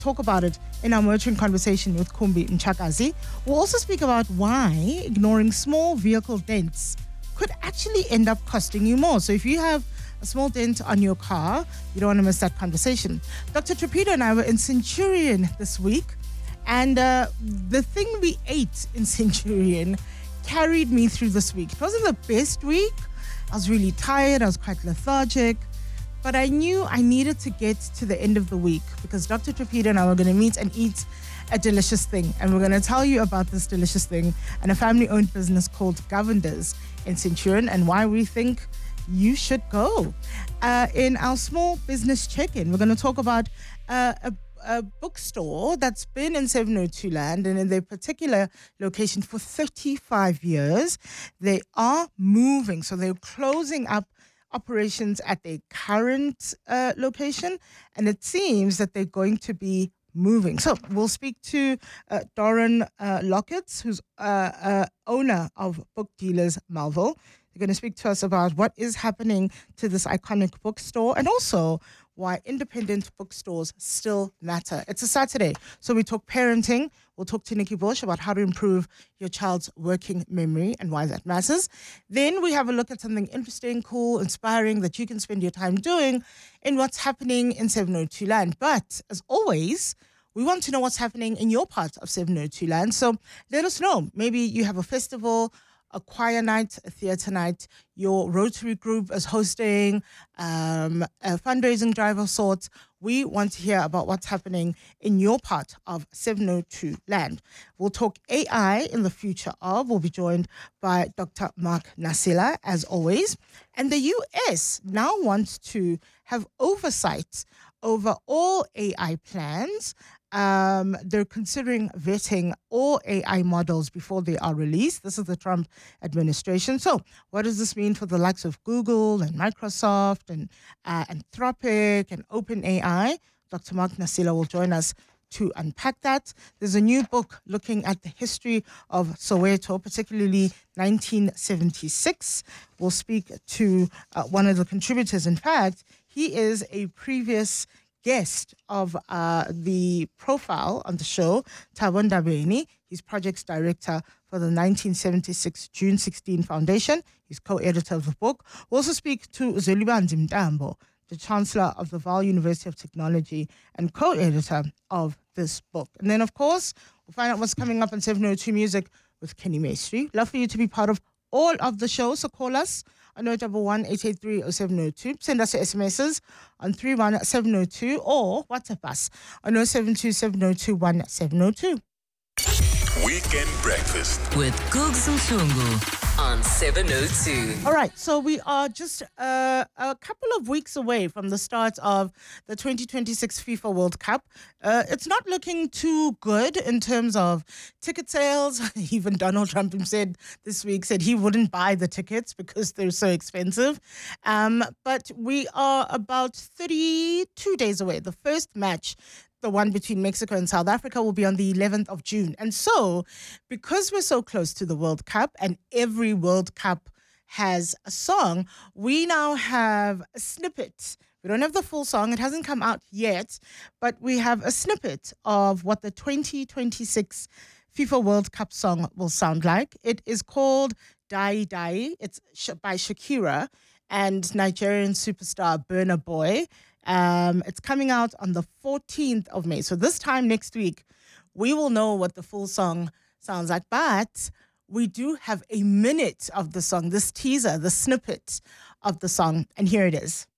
talk about it in our Motoring Conversation with Kumbi Mchakazi. We'll also speak about why ignoring small vehicle dents could actually end up costing you more. So if you have a small dent on your car, you don't want to miss that conversation. Dr. Trapido and I were in Centurion this week, and the thing we ate in Centurion carried me through this week. It wasn't the best week. I was really tired. I was quite lethargic. But I knew I needed to get to the end of the week because Dr. Trapido and I were going to meet and eat a delicious thing. And we're going to tell you about this delicious thing and a family-owned business called Govenders in Centurion and why we think you should go. In our small business check-in, we're going to talk about a bookstore that's been in 702 Land and in their particular location for 35 years. They are moving, so they're closing up operations at their current location, and it seems that they're going to be moving. So we'll speak to Doran Lockett, who's owner of Book Dealers Melville. They're going to speak to us about what is happening to this iconic bookstore and also why independent bookstores still matter. It's a Saturday, so we talk parenting. We'll talk to Nikki Bush about how to improve your child's working memory and why that matters. Then we have a look at something interesting, cool, inspiring that you can spend your time doing in what's happening in 702 Land. But as always, we want to know what's happening in your part of 702 Land. So let us know. Maybe you have a festival, a choir night, a theatre night, your Rotary group is hosting a fundraising drive of sorts. We want to hear about what's happening in your part of 702 Land. We'll talk AI in the future of. We'll be joined by Dr. Mark Nasila, as always. And the US now wants to have oversight over all AI plans. They're considering vetting all AI models before they are released. This is the Trump administration. So what does this mean for the likes of Google and Microsoft and Anthropic and OpenAI? Dr. Mark Nasila will join us to unpack that. There's a new book looking at the history of Soweto, particularly 1976. We'll speak to one of the contributors. In fact, he is a previous guest of the profile on the show, Thabo Ndabeni. He's projects director for the 1976 June 16 Foundation. He's co-editor of the book. We'll also speak to Zwelibanzi Mtambo, the Chancellor of the Vaal University of Technology and co-editor of this book. And then, of course, we'll find out what's coming up on 702 Music with Kenny Maestri. Love for you to be part of all of the shows, so call us on 011-883-0702. Send us your SMSs on 31702 or WhatsApp us on 072-702-1702. Weekend Breakfast with Googs Mhlungu on 702. All right, so we are just a couple of weeks away from the start of the 2026 FIFA World Cup. It's not looking too good in terms of ticket sales. Even Donald Trump said this week he wouldn't buy the tickets because they're so expensive. But we are about 32 days away. The first match, the one between Mexico and South Africa, will be on the 11th of June. And so, because we're so close to the World Cup and every World Cup has a song, we now have a snippet. We don't have the full song. It hasn't come out yet, but we have a snippet of what the 2026 FIFA World Cup song will sound like. It is called Dai Dai. It's by Shakira and Nigerian superstar Burna Boy. It's coming out on the 14th of May. So this time next week, we will know what the full song sounds like. But we do have a minute of the song, this teaser, the snippet of the song. And here it is.